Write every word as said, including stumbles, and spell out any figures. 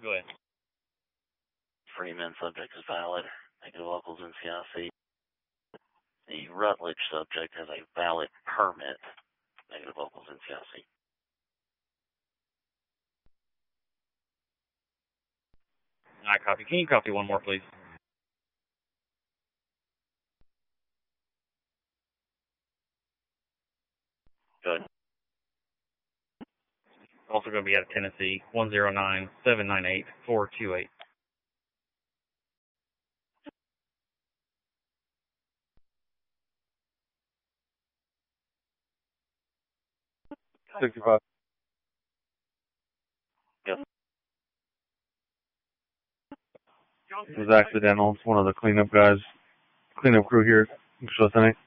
Go ahead. Freeman subject is valid. Negative locals in C I C. The Rutledge subject has a valid permit. Negative locals in C I C. I copy. Can you copy one more, please? Good. Also going to be out of Tennessee, one zero nine, seven nine eight, four two eight. sixty-five. Yep. It was accidental. It's one of the cleanup guys, cleanup crew here.